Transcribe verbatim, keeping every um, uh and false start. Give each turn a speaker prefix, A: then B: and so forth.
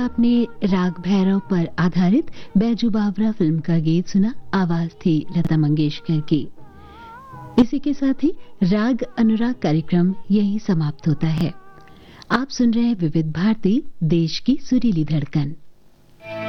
A: आपने राग भैरव पर आधारित बैजू बावरा फिल्म का गीत सुना। आवाज थी लता मंगेशकर की। इसी के साथ ही राग अनुराग कार्यक्रम यही समाप्त होता है। आप सुन रहे हैं विविध भारती, देश की सुरीली धड़कन।